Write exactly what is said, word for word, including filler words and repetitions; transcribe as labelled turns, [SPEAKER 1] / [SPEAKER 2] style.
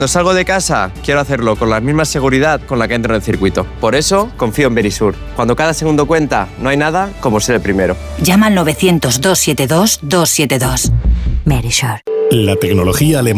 [SPEAKER 1] No salgo de casa, quiero hacerlo con la misma seguridad con la que entro en el circuito. Por eso, confío en Verisur. Cuando cada segundo cuenta, no hay nada como ser el primero.
[SPEAKER 2] Llama al novecientos, doscientos setenta y dos, doscientos setenta y dos. Verisur.
[SPEAKER 3] La tecnología alemana